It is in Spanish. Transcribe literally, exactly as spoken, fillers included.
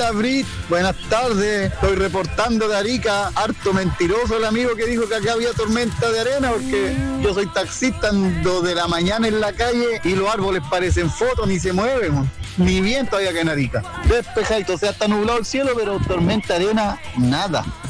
Hola Brit, buenas tardes. Estoy reportando de Arica. Harto mentiroso el amigo que dijo que acá había tormenta de arena, porque yo soy taxista, ando de la mañana en la calle y los árboles parecen fotos, ni se mueven, ni viento hay acá en Arica. Despejadito, o sea, está nublado el cielo, pero tormenta de arena, nada.